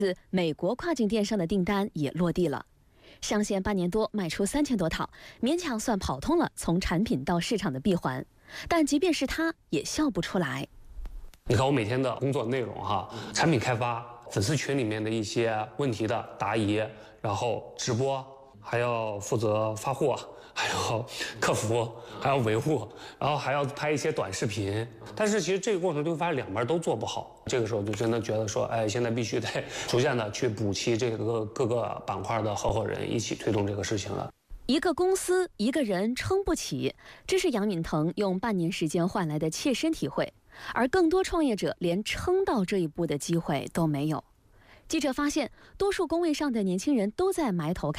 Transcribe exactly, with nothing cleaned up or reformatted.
自美国跨境电商的订单也落地了。上线八年多，卖出三千多套，勉强算跑通了从产品到市场的闭环。但即便是他，也笑不出来。 你看我每天的工作内容哈，产品开发、粉丝群里面的一些问题的答疑，然后直播，还要负责发货，还要客服，还要维护，然后还要拍一些短视频。但是其实这个过程就发现两边都做不好，这个时候就真的觉得说，哎，现在必须得逐渐的去补齐这个各个板块的合伙人一起推动这个事情了。 一个公司一个人撑不起，这是杨允腾用半年时间换来的切身体会，而更多创业者连撑到这一步的机会都没有。记者发现，多数工位上的年轻人都在埋头看